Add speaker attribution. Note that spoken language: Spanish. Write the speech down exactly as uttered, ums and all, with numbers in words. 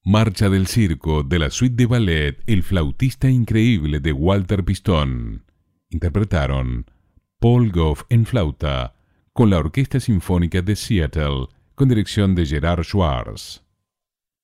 Speaker 1: Marcha del circo de la suite de ballet El flautista increíble de Walter Pistón. Interpretaron Paul Gough en flauta, con la Orquesta Sinfónica de Seattle, con dirección de Gerard Schwartz.